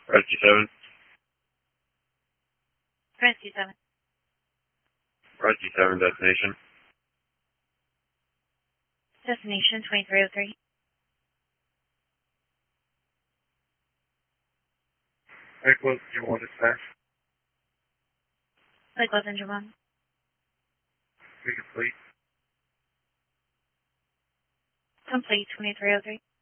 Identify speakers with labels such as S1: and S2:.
S1: Rescue 7.
S2: Rescue 7.
S1: Rescue 7 destination.
S2: Destination 2303.
S1: Very close to your water dispatch.
S2: Likewise, Engine 1.
S1: Be complete.
S2: Complete 2303.